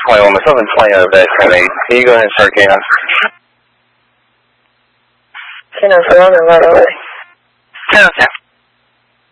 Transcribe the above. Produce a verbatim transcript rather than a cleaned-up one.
twenty-one, myself and twenty out of that ten eight. Can you go ahead and start K nine? ten oh seven right away. ten oh seven.